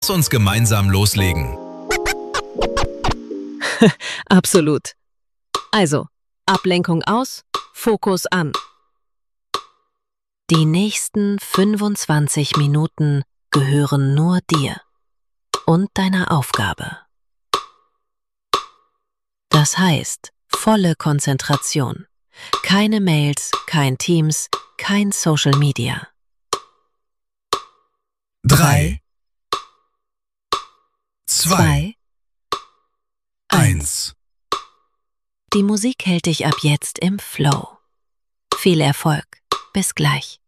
Lass uns gemeinsam loslegen. Absolut. Also, Ablenkung aus, Fokus an. Die nächsten 25 Minuten gehören nur dir und deiner Aufgabe. Das heißt, volle Konzentration. Keine Mails, kein Teams, kein Social Media. 3, 2, 1. Die Musik hält dich ab jetzt im Flow. Viel Erfolg. Bis gleich.